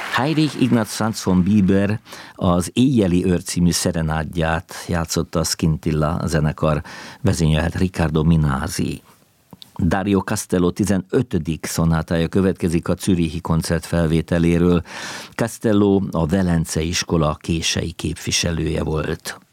Heinrich Ignaz Franz von Bieber az Éjjeli őr című szerenádját játszotta a Scintilla zenekar, vezényelt Riccardo Minasi. Dario Castello 15. szonátája következik a zürichi koncert felvételéről. Castello a Velence iskola kései képviselője volt.